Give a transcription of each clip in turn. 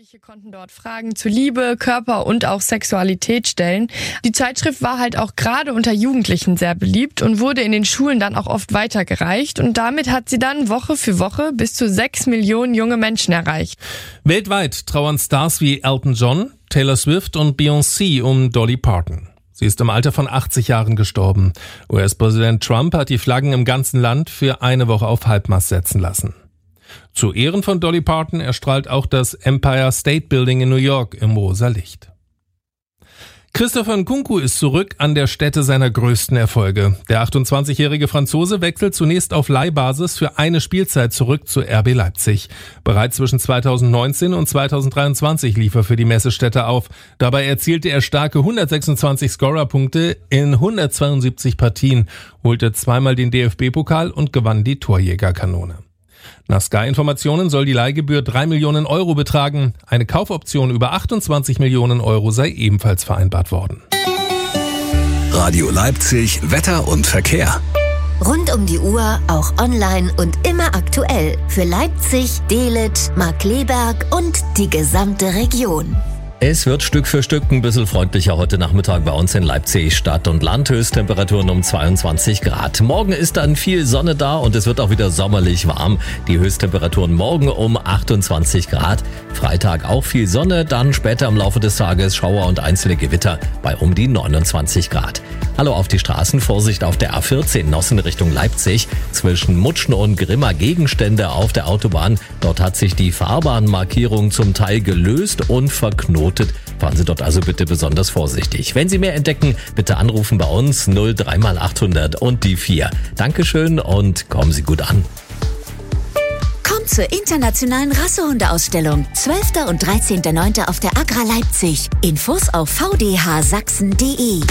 Jugendliche konnten dort Fragen zu Liebe, Körper und auch Sexualität stellen. Die Zeitschrift war halt auch gerade unter Jugendlichen sehr beliebt und wurde in den Schulen dann auch oft weitergereicht. Und damit hat sie dann Woche für Woche bis zu 6 Millionen junge Menschen erreicht. Weltweit trauern Stars wie Elton John, Taylor Swift und Beyoncé um Dolly Parton. Sie ist im Alter von 80 Jahren gestorben. US-Präsident Trump hat die Flaggen im ganzen Land für eine Woche auf Halbmast setzen lassen. Zu Ehren von Dolly Parton erstrahlt auch das Empire State Building in New York im rosa Licht. Christopher Nkunku ist zurück an der Stätte seiner größten Erfolge. Der 28-jährige Franzose wechselt zunächst auf Leihbasis für eine Spielzeit zurück zu RB Leipzig. Bereits zwischen 2019 und 2023 lief er für die Messestädter auf. Dabei erzielte er starke 126 Scorerpunkte in 172 Partien, holte zweimal den DFB-Pokal und gewann die Torjägerkanone. Nach Sky-Informationen soll die Leihgebühr 3 Millionen Euro betragen. Eine Kaufoption über 28 Millionen Euro sei ebenfalls vereinbart worden. Radio Leipzig, Wetter und Verkehr. Rund um die Uhr, auch online und immer aktuell. Für Leipzig, Dehlet, Markkleeberg und die gesamte Region. Es wird Stück für Stück ein bisschen freundlicher heute Nachmittag bei uns in Leipzig, Stadt und Land. Höchsttemperaturen um 22 Grad. Morgen ist dann viel Sonne da und es wird auch wieder sommerlich warm. Die Höchsttemperaturen morgen um 28 Grad. Freitag auch viel Sonne, dann später im Laufe des Tages Schauer und einzelne Gewitter bei um die 29 Grad. Hallo auf die Straßen, Vorsicht auf der A14 Nossen Richtung Leipzig. Zwischen Mutschen und Grimma Gegenstände auf der Autobahn. Dort hat sich die Fahrbahnmarkierung zum Teil gelöst und verknotet. Fahren Sie dort also bitte besonders vorsichtig. Wenn Sie mehr entdecken, bitte anrufen bei uns 03 mal 800 und die 4. Dankeschön und kommen Sie gut an. Kommt zur internationalen Rassehundeausstellung 12. und 13.09. auf der Agra Leipzig. Infos auf vdhsachsen.de.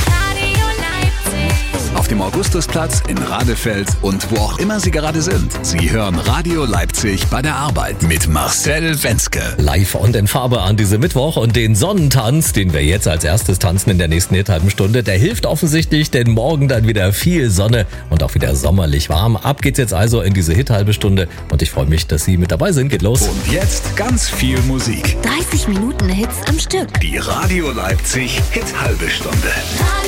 Auf dem Augustusplatz, in Radefeld und wo auch immer Sie gerade sind. Sie hören Radio Leipzig bei der Arbeit mit Marcel Wenzke. Live und in Farbe an diesem Mittwoch und den Sonnentanz, den wir jetzt als erstes tanzen in der nächsten halben Stunde, der hilft offensichtlich, denn morgen dann wieder viel Sonne und auch wieder sommerlich warm. Ab geht's jetzt also in diese halbe Stunde und ich freue mich, dass Sie mit dabei sind. Geht los. Und jetzt ganz viel Musik. 30 Minuten Hits am Stück. Die Radio Leipzig halbe Stunde.